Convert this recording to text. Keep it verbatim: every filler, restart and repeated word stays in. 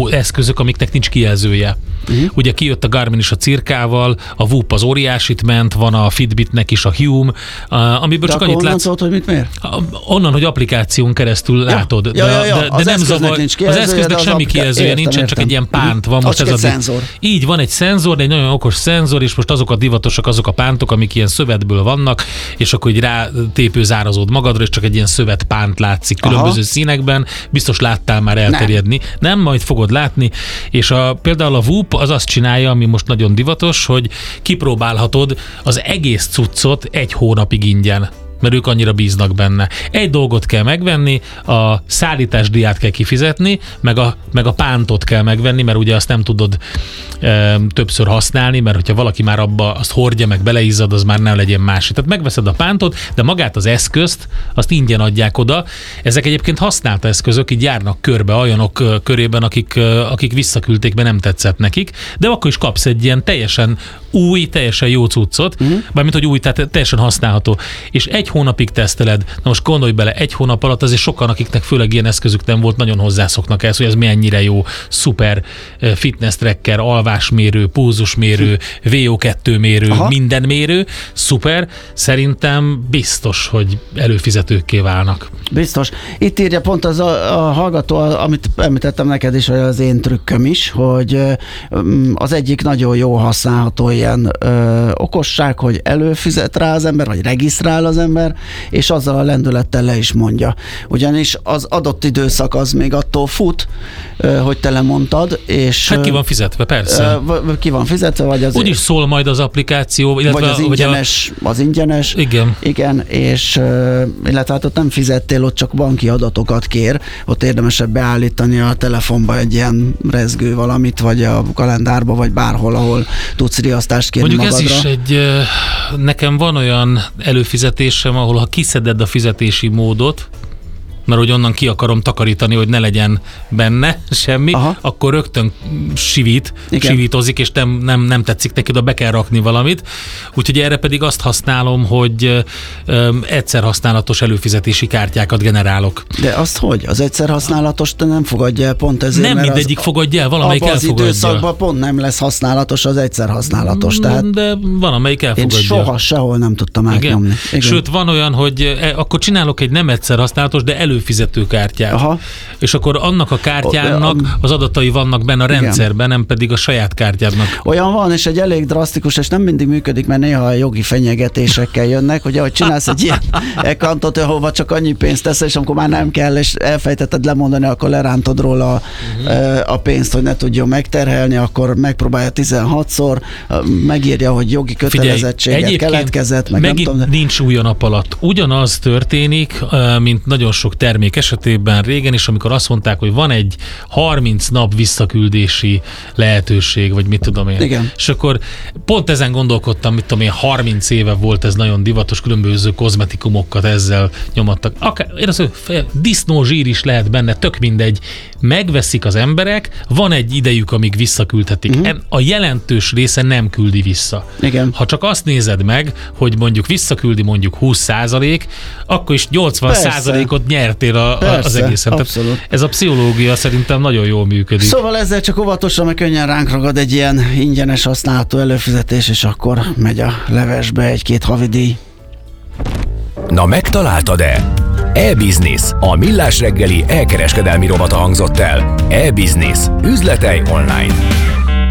eszközök, amiknek nincs kijelzője. Uh-huh. Ugye kijött a Garmin is a Cirkával, a Whoop az óriásit ment, van a Fitbitnek is a Hume, amiből de csak annyit látsz. Szólt, hogy mit mér? Onnan, hogy applikáción keresztül ja. látod. Ja, ja, ja. De, de nem zavar. Az eszköznek semmi kijelzője nincsen, csak egy ilyen pánt van. Most ez ez egy a szenzor. Így van egy szenzor, egy nagyon okos szenzor, és most azok a divatosak, azok a pántok, amik ilyen szövetből vannak, és akkor így rá tépőzárazod magadra, és csak egy ilyen szövetpánt látszik különböző Aha. színekben. Biztos láttál már elterjedni. Nem. nem, majd fogod látni. És a, például a Whoop az azt csinálja, ami most nagyon divatos, hogy kipróbálhatod az egész cuccot egy hónapig ingyen, mert ők annyira bíznak benne. Egy dolgot kell megvenni, a szállításdíját kell kifizetni, meg a, meg a pántot kell megvenni, mert ugye azt nem tudod e, többször használni, mert hogyha valaki már abba azt hordja, meg beleizzad, az már nem legyen más. Tehát megveszed a pántot, de magát az eszközt, azt ingyen adják oda. Ezek egyébként használt eszközök, így járnak körbe olyanok körében, akik, akik visszaküldték, mert nem tetszett nekik, de akkor is kapsz egy ilyen teljesen új, teljesen jó cuccot, uh-huh. mármint, hogy új, tehát teljesen használható. És egy hónapig teszteled. Na most gondolj bele, egy hónap alatt azért sokan, akiknek főleg ilyen eszközük nem volt, nagyon hozzászoknak ehhez, hogy ez mennyire jó, szuper fitness tracker, alvásmérő, pulzusmérő, vé o kettő mérő, Aha. minden mérő, szuper. Szerintem biztos, hogy előfizetőkké válnak. Biztos. Itt írja pont az a, a hallgató, amit említettem neked is, hogy az én trükköm is, hogy az egyik nagyon jó használható ilyen ö, okosság, hogy előfizet rá az ember, vagy regisztrál az ember, és azzal a lendülettel le is mondja. Ugyanis az adott időszak az még attól fut, ö, hogy te lemondtad, és... Hát ki van fizetve, persze. Ö, ki van fizetve, vagy az... Úgyis szól majd az applikáció, illetve... Vagy az ingyenes, a, az ingyenes. Igen. Igen, és illetve hát ott nem fizettél, ott csak banki adatokat kér, ott érdemesebb beállítani a telefonba egy ilyen rezgő valamit, vagy a kalendárba, vagy bárhol, ahol tudsz riasztást kérni Mondjuk magadra. Ez is egy, nekem van olyan előfizetésem, ahol ha kiszeded a fizetési módot, mert hogy onnan ki akarom takarítani, hogy ne legyen benne semmi, Aha. akkor rögtön sivít, Igen. sivítozik, és nem, nem, nem tetszik neki, de be kell rakni valamit. Úgyhogy erre pedig azt használom, hogy um, egyszer használatos előfizetési kártyákat generálok. De azt hogy? Az egyszer használatos te nem fogadja el pont ezért, Nem mindegyik az, fogadja el, valamelyik abba elfogadja. Az időszakban pont nem lesz használatos az egyszer használatos. Tehát de van, amelyik elfogadja. Én soha sehol nem tudtam átnyomni. Igen. Sőt, van olyan, hogy akkor csinálok egy nem egyszer használatos, de előfizetőkártyát. Aha. És akkor annak a kártyának az adatai vannak benne a rendszerben, Igen. nem pedig a saját kártyádnak. Olyan van, és egy elég drasztikus, és nem mindig működik, mert néha a jogi fenyegetésekkel jönnek, hogy ahogy csinálsz egy ilyen accountot, ahova csak annyi pénzt tesz, és amikor már nem kell, és elfejtetted lemondani, akkor lerántod róla a, uh-huh. a pénzt, hogy ne tudjon megterhelni, akkor megpróbálja tizenhatszor, megírja, hogy jogi kötelezettséget Figyelj, keletkezett, meg megint nem tudom. Nincs új a nap alatt. Ugyanaz történik, mint nagyon sok termék esetében régen is, amikor azt mondták, hogy van egy harminc nap visszaküldési lehetőség, vagy mit tudom én. Igen. És akkor pont ezen gondolkodtam, mit tudom én, harminc éve volt ez nagyon divatos, különböző kozmetikumokat ezzel nyomattak. Akár, én azt mondom, disznózsír is lehet benne, tök mindegy. Megveszik az emberek, van egy idejük, amíg visszaküldhetik. Uh-huh. A jelentős része nem küldi vissza. Igen. Ha csak azt nézed meg, hogy mondjuk visszaküldi mondjuk húsz százalék, akkor is nyolcvan százalékot nyertél a, a, az egészen. Tehát ez a pszichológia szerintem nagyon jól működik. Szóval ezzel csak óvatosan, mert könnyen ránk ragad egy ilyen ingyenes használható előfizetés, és akkor megy a levesbe egy-két havidíj. Na megtaláltad-e? E-Business, a millás reggeli elkereskedelmi rovata hangzott el. E-Business, üzletei online.